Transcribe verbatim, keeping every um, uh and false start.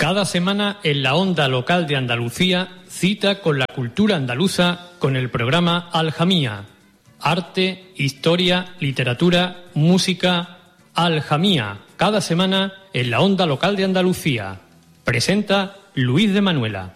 Cada semana en la onda local de Andalucía, cita con la cultura andaluza con el programa Aljamía. Arte, historia, literatura, música. Aljamía, cada semana en la onda local de Andalucía. Presenta Luis de Manuela.